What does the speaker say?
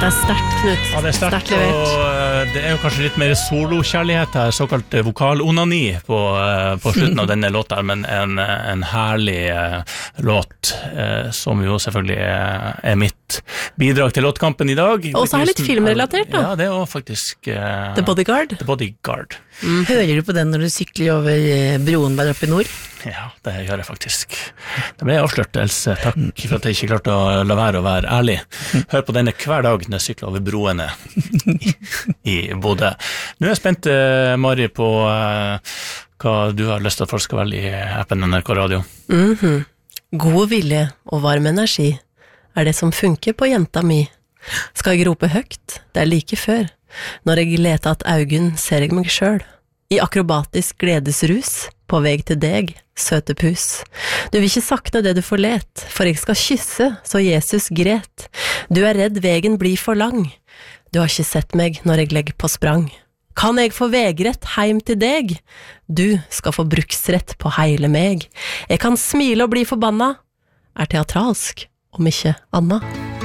Dette sterkt, Knut. Ja, det sterkt, levert. og det jo kanskje litt mer solokjærlighet her, såkalt vokalonani på slutten av denne låta, men en herlig låt, som jo selvfølgelig mitt bidrag til låtkampen i dag. Og så litt filmrelatert da. Ja, det også faktisk The Bodyguard. The Bodyguard. Hører du på den når du sykler over broen der oppe i nord? Ja, det gjør jeg faktisk. Det ble avslørt, Else. Takk for at jeg ikke klarte å la være å være ærlig. Hør på denne hver dag når jeg sykler over broene i Bodø. Nå jeg spent, Mari, på hva du har lyst til at folk skal velge i appen NRK Radio. God vilje og varm energi det som funker på jenta mi. Skal jeg rope høgt? Det like før. Når jeg leter at augen, ser jeg meg selv. I akrobatisk gledesrus, på vei til deg, søte pus. Du vil ikke sakne det du får let, for jeg skal kysse, så Jesus gret. Du redd vegen blir for lang. Du har ikke sett meg når jeg legger på sprang. Kan jeg få vegrett heim til deg? Du skal få bruksrett på hele meg. Jeg kan smile og bli forbanna. Teatralsk, om ikke anna.